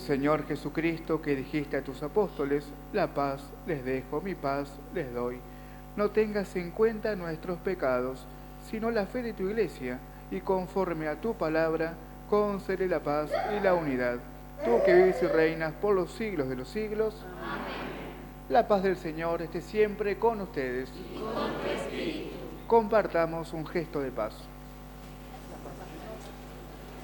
Señor Jesucristo, que dijiste a tus apóstoles, la paz les dejo, mi paz les doy. No tengas en cuenta nuestros pecados, sino la fe de tu Iglesia, y conforme a tu palabra, concede la paz y la unidad. Tú que vives y reinas por los siglos de los siglos. Amén. La paz del Señor esté siempre con ustedes. Y con tu espíritu. Compartamos un gesto de paz.